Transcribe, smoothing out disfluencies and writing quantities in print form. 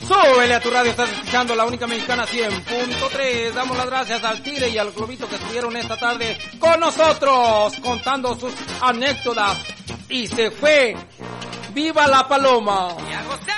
Súbele a tu radio, estás escuchando la única mexicana 100.3. Damos las gracias al Tigre y al Globito que estuvieron esta tarde con nosotros, contando sus anécdotas. Y se fue. ¡Viva la paloma! Y a gozar.